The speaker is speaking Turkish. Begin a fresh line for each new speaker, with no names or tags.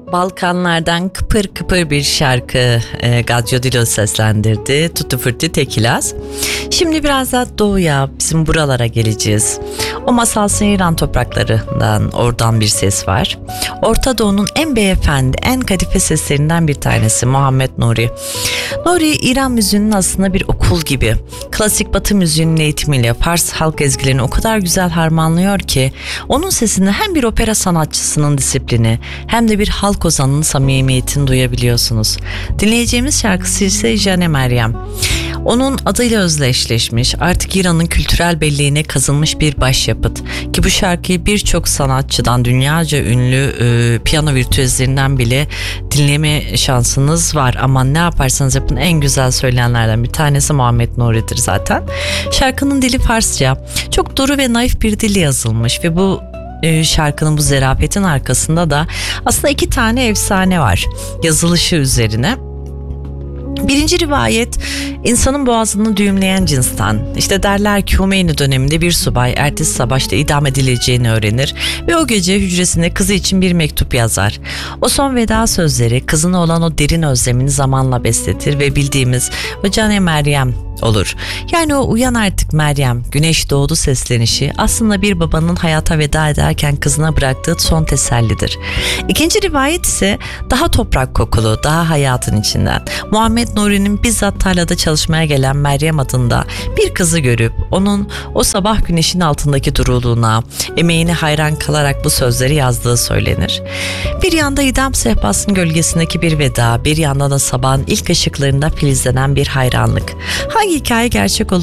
Balkanlardan kıpır kıpır bir şarkı Gadyo Dilo seslendirdi. Tutti Frutti Tekilas. Şimdi biraz daha doğuya, bizim buralara geleceğiz. O masalsın İran topraklarından, oradan bir ses var. Orta Doğu'nun en beyefendi, en kadife seslerinden bir tanesi Muhammed Nuri. Nuri, İran müziğinin aslında bir okul gibi. Klasik Batı müziğinin eğitimiyle Fars halk ezgilerini o kadar güzel harmanlıyor ki onun sesinde hem bir opera sanatçısının disiplini hem de bir halk ozanının samimiyetini duyabiliyorsunuz. Dinleyeceğimiz şarkısı ise Jane Meryem. Onun adıyla özdeşleşmiş, artık İran'ın kültürel belleğine kazınmış bir başyapıt. Ki bu şarkıyı birçok sanatçıdan, dünyaca ünlü piyano virtüözlerinden bile dinleme şansınız var. Ama ne yaparsanız yapın, en güzel söyleyenlerden bir tanesi Muhammed Nuri'dir zaten. Şarkının dili Farsça, çok duru ve naif bir dille yazılmış ve bu şarkının, bu zerafetin arkasında da aslında iki tane efsane var yazılışı üzerine. Birinci rivayet insanın boğazını düğümleyen cinsten. İşte derler ki Hümeyni döneminde bir subay ertesi sabah idam edileceğini öğrenir ve o gece hücresinde kızı için bir mektup yazar. O son veda sözleri kızına olan o derin özlemini zamanla besletir ve bildiğimiz o Cane Meryem olur. Yani o uyan artık Meryem, güneş doğdu seslenişi aslında bir babanın hayata veda ederken kızına bıraktığı son tesellidir. İkinci rivayet ise daha toprak kokulu, daha hayatın içinden. Muhammed Nuri'nin bizzat tarlada çalışmaya gelen Meryem adında bir kızı görüp onun o sabah güneşin altındaki duruluğuna, emeğine hayran kalarak bu sözleri yazdığı söylenir. Bir yanda idam sehpasının gölgesindeki bir veda, bir yanda da sabahın ilk ışıklarında filizlenen bir hayranlık. Hangi hikaye gerçek olur